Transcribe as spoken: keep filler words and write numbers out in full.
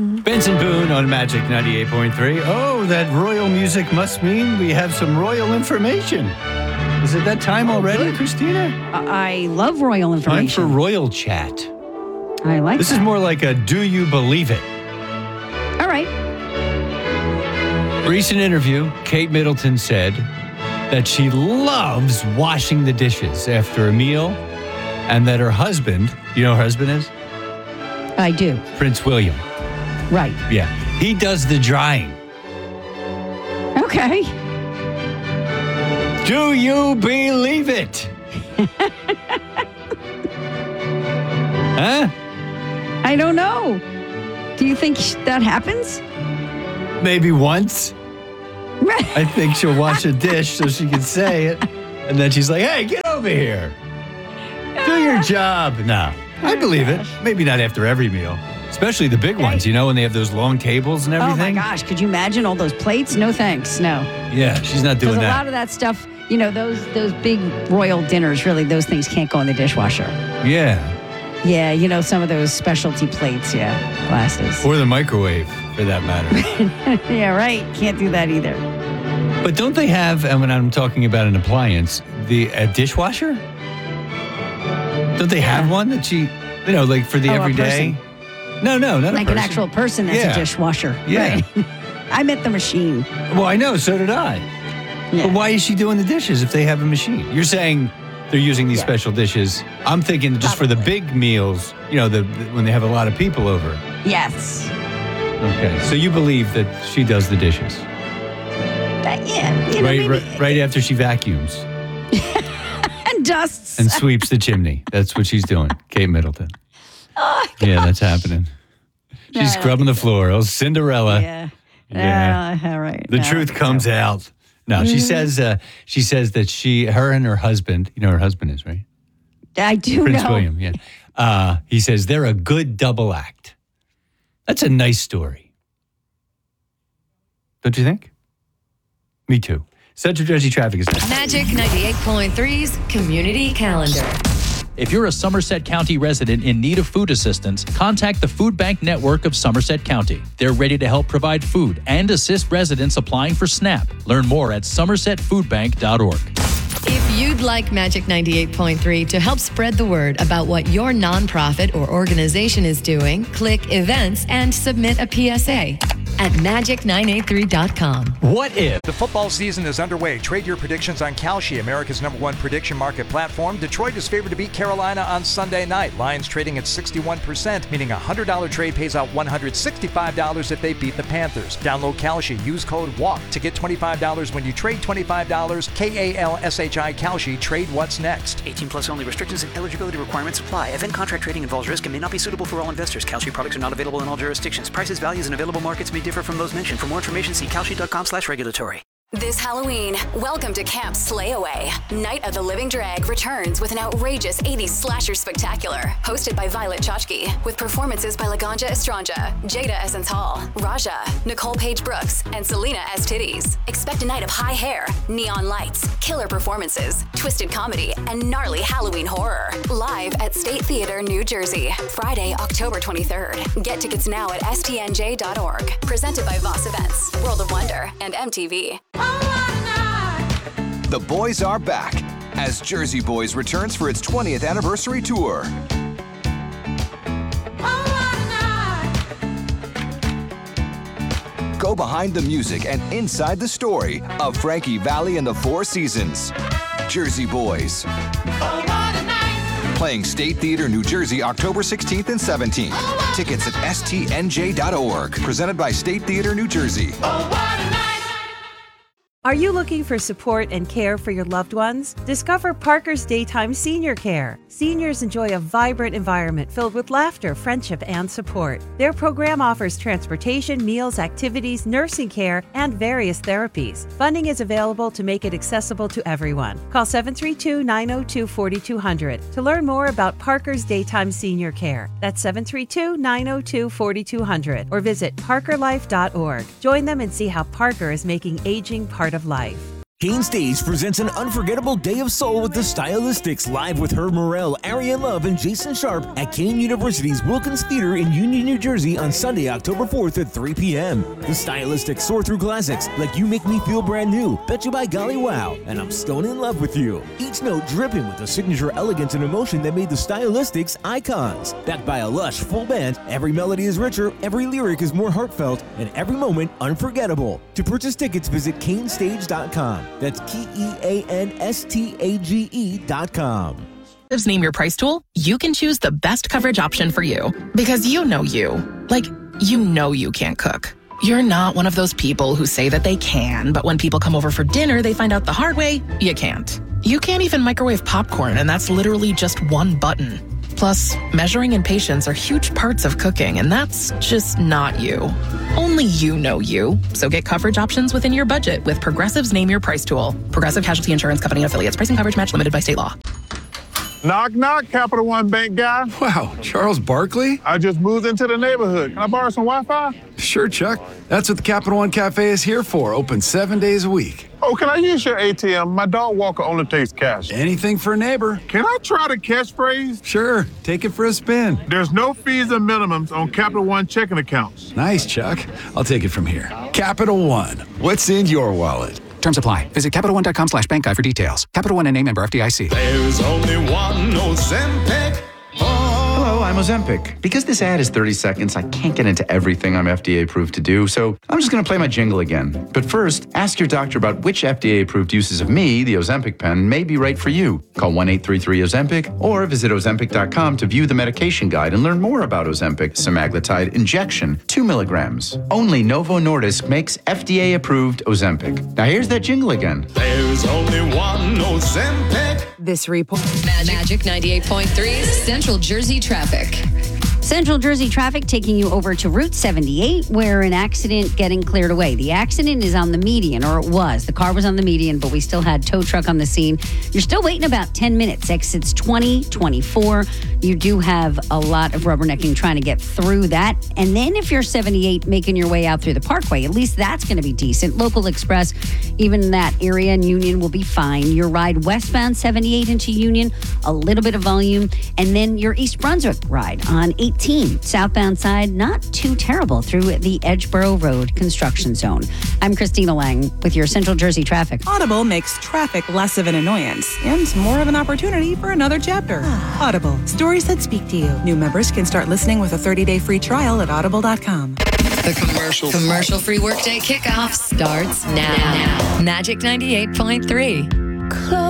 Benson Boone on Magic ninety-eight point three. Oh, that royal music must mean we have some royal information. Is it that time already, good. Christina? I love royal Time information. for royal chat. I like This that. is more like a do you believe it? All right. Recent interview, Kate Middleton said that she loves washing the dishes after a meal and that her husband, you know who her husband is? I do. Prince William. Right. Yeah. He does the drying. Okay. Do you believe it? Huh? I don't know. Do you think sh- that happens? Maybe once. I think she'll wash a dish so she can say it. And then she's like, hey, get over here. Do your job. No, I believe it. Maybe not after every meal. Especially the big ones, you know, when they have those long tables and Oh my everything. gosh, could you imagine all those plates? No thanks, no. Yeah, she's not doing Because a that. lot of that stuff, you know, those those big royal dinners, really, those things can't go in the dishwasher. Yeah. Yeah, you know, some of those specialty plates, yeah, glasses. Or the microwave, for that matter. Yeah, right. Can't do that either. But don't they have, and when I'm talking about an appliance, the a dishwasher? Don't they have one that she, you know, like for the Oh, a everyday? person. No, no, not Like a an person. actual person that's Yeah. a dishwasher. Yeah. Right. I meant the machine. Well, I know, so did I. Yeah. But why is she doing the dishes if they have a machine? You're saying they're using these Yeah. special dishes. I'm thinking just for the big meals, you know, the, the when they have a lot of people over. Yes. Okay, so you believe that she does the dishes. That, yeah. You know, Right, maybe- right, right after she vacuums And dusts. and sweeps the chimney. That's what she's doing, Kate Middleton. Oh, Yeah, that's happening. She's No, I scrubbing the floor. Oh, Cinderella. yeah. Yeah. Uh, all right. The No, truth comes so- out. No, she says uh, she says that she, her and her husband, you know who her husband is, right? I do Prince know. William, yeah. Uh, he says they're a good double act. That's a nice story. Don't you think? Me too. Central Jersey traffic is next. Magic ninety-eight point three's Community Calendar. If you're a Somerset County resident in need of food assistance, contact the Food Bank Network of Somerset County. They're ready to help provide food and assist residents applying for SNAP. Learn more at somerset food bank dot org. If you'd like Magic ninety-eight point three to help spread the word about what your nonprofit or organization is doing, click Events and submit a P S A at magic nine eight three dot com. What if? The football season is underway. Trade your predictions on Kalshi, America's number one prediction market platform. Detroit is favored to beat Carolina on Sunday night. Lions trading at sixty-one percent, meaning a one hundred dollars trade pays out one hundred sixty-five dollars if they beat the Panthers. Download Kalshi. Use code WALK to get twenty-five dollars when you trade twenty-five dollars. K A L S H I Kalshi. Trade what's next. eighteen plus only. Restrictions and eligibility requirements apply. Event contract trading involves risk and may not be suitable for all investors. Kalshi products are not available in all jurisdictions. Prices, values, and available markets may differ from those mentioned. For more information, see kalshi dot com slash regulatory. This Halloween, welcome to Camp Slayaway. Night of the Living Drag returns with an outrageous eighties slasher spectacular, hosted by Violet Chachki, with performances by Laganja Estranja, Jada Essence Hall, Raja, Nicole Page Brooks, and Selena S. Titties. Expect a night of high hair, neon lights, killer performances, twisted comedy, and gnarly Halloween horror. Live at State Theater, New Jersey, Friday, October twenty-third. Get tickets now at S T N J dot org. Presented by Voss Events, World of Wonder, and M T V. The boys are back as Jersey Boys returns for its twentieth anniversary tour. Go behind the music and inside the story of Frankie Valli and the Four Seasons. Jersey Boys. Playing State Theater, New Jersey, October sixteenth and seventeenth. Tickets at S T N J dot org. Presented by State Theater, New Jersey. Are you looking for support and care for your loved ones? Discover Parker's Daytime Senior Care. Seniors enjoy a vibrant environment filled with laughter, friendship, and support. Their program offers transportation, meals, activities, nursing care, and various therapies. Funding is available to make it accessible to everyone. Call seven three two, nine zero two, four two zero zero to learn more about Parker's Daytime Senior Care. That's seven three two, nine zero two, four two zero zero or visit parker life dot org. Join them and see how Parker is making aging part of life. Kane Stage presents an unforgettable day of soul with the Stylistics, live with Herb Morrell, Arian Love, and Jason Sharp at Kane University's Wilkins Theater in Union, New Jersey on Sunday, October fourth at three p.m. The Stylistics soar through classics like You Make Me Feel Brand New, Bet You By Golly Wow, and I'm Stone in Love With You. Each note dripping with the signature elegance and emotion that made the Stylistics icons. Backed by a lush, full band, every melody is richer, every lyric is more heartfelt, and every moment unforgettable. To purchase tickets, visit Kane Stage dot com. That's K E A N S T A G E dot com. Name Your Price tool, you can choose the best coverage option for you. Because you know you. Like, you know you can't cook. You're not one of those people who say that they can, but when people come over for dinner, they find out the hard way, you can't. You can't even microwave popcorn, and that's literally just one button. Plus, measuring and patience are huge parts of cooking, and that's just not you. Only you know you. So get coverage options within your budget with Progressive's Name Your Price tool. Progressive Casualty Insurance Company and affiliates. Pricing coverage match limited by state law. Knock, knock, Capital One Bank guy. Wow, Charles Barkley? I just moved into the neighborhood. Can I borrow some Wi-Fi? Sure, Chuck. That's what the Capital One Cafe is here for. Open seven days a week. Oh, can I use your A T M? My dog walker only takes cash. Anything for a neighbor. Can I try the catchphrase? Sure, take it for a spin. There's no fees and minimums on Capital One checking accounts. Nice, Chuck. I'll take it from here. Capital One. What's in your wallet? Terms apply. Visit Capital One dot com slash bank guide for details. Capital One and name member F D I C. There's only one Ozempic. Hello, I'm Ozempic. Because this ad is thirty seconds, I can't get into everything I'm F D A approved to do, so I'm just going to play my jingle again. But first, ask your doctor about which F D A approved uses of me, the Ozempic pen, may be right for you. Call one eight three three Ozempic or visit Ozempic dot com to view the medication guide and learn more about Ozempic semaglutide injection, two milligrams. Only Novo Nordisk makes F D A approved Ozempic. Now here's that jingle again. There's only one Ozempic. This report. Magic ninety-eight point three's Central Jersey traffic. Central Jersey traffic taking you over to Route seventy-eight, where an accident getting cleared away. The accident is on the median, or it was. The car was on the median, but we still had tow truck on the scene. You're still waiting about ten minutes. Exits twenty, twenty-four. You do have a lot of rubbernecking trying to get through that. And then if you're seventy-eight, making your way out through the Parkway, at least that's going to be decent. Local Express, even that area in Union will be fine. Your ride westbound seventy-eight into Union, a little bit of volume. And then your East Brunswick ride on eighteen, southbound side, not too terrible through the Edgeboro Road construction zone. I'm Christina Lang with your Central Jersey traffic. Audible makes traffic less of an annoyance and more of an opportunity for another chapter. Audible, stories that speak to you. New members can start listening with a thirty-day free trial at audible dot com. The commercial commercial free workday kickoff starts now. now. Magic ninety-eight point three.